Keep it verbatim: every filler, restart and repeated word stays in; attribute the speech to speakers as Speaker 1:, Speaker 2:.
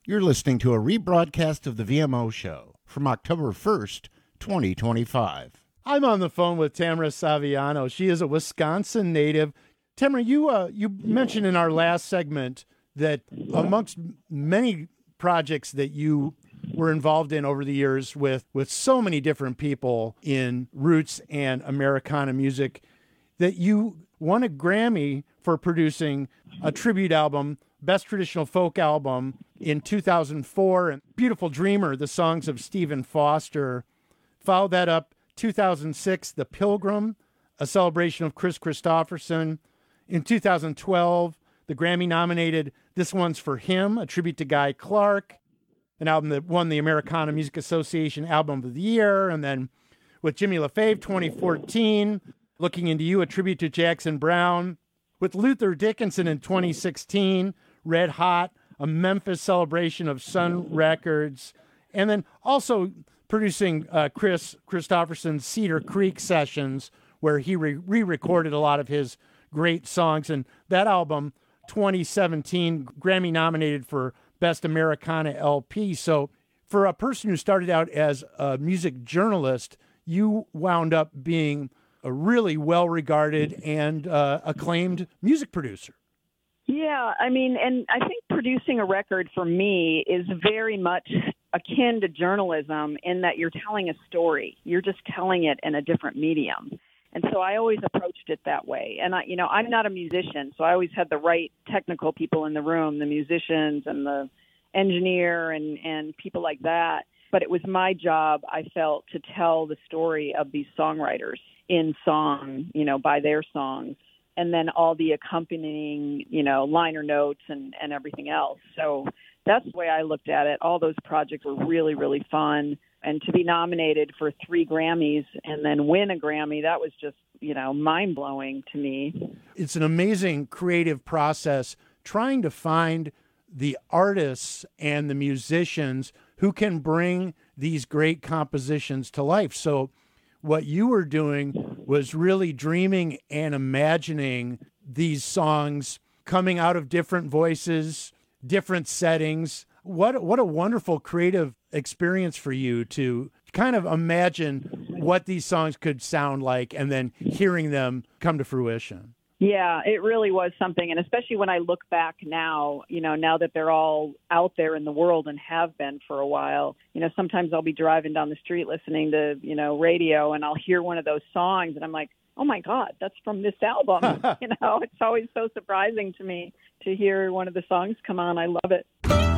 Speaker 1: You're listening to a rebroadcast of the V M O Show from October first, twenty twenty-five. I'm on the phone with Tamara Saviano. She is a Wisconsin native. Tamara, you uh, you mentioned in our last segment that amongst many projects that you were involved in over the years with, with so many different people in roots and Americana music, that you won a Grammy for producing a tribute album, Best Traditional Folk Album, in two thousand four, and Beautiful Dreamer, the songs of Stephen Foster. Followed that up, two thousand six, The Pilgrim, a celebration of Chris Christopherson. In two thousand twelve, the Grammy-nominated This One's for Him, a tribute to Guy Clark, an album that won the Americana Music Association Album of the Year. And then with Jimmy LaFave, twenty fourteen, Looking Into You, a tribute to Jackson Browne. With Luther Dickinson in twenty sixteen, Red Hot, a Memphis celebration of Sun Records. And then also producing uh, Chris Christopherson's Cedar Creek sessions, where he re- re-recorded a lot of his great songs. And that album, twenty seventeen, Grammy nominated for Best Americana L P. So for a person who started out as a music journalist, you wound up being a really well-regarded and uh, acclaimed music producer.
Speaker 2: Yeah, I mean, and I think producing a record for me is very much akin to journalism in that you're telling a story. You're just telling it in a different medium. And so I always approached it that way. And, I, you know, I'm not a musician, so I always had the right technical people in the room, the musicians and the engineer and, and people like that. But it was my job, I felt, to tell the story of these songwriters in song, you know, by their songs, and then all the accompanying, you know, liner notes and, and everything else. So that's the way I looked at it. All those projects were really, really fun. And to be nominated for three Grammys and then win a Grammy, that was just, you know, mind-blowing to me.
Speaker 1: It's an amazing creative process trying to find the artists and the musicians who can bring these great compositions to life. So what you were doing was really dreaming and imagining these songs coming out of different voices, different settings. What what a wonderful creative experience for you to kind of imagine what these songs could sound like and then hearing them come to fruition.
Speaker 2: Yeah, it really was something. And especially when I look back now, you know, now that they're all out there in the world and have been for a while, you know, sometimes I'll be driving down the street listening to, you know, radio, and I'll hear one of those songs and I'm like, oh my God, that's from this album. You know, it's always so surprising to me to hear one of the songs come on. I love it.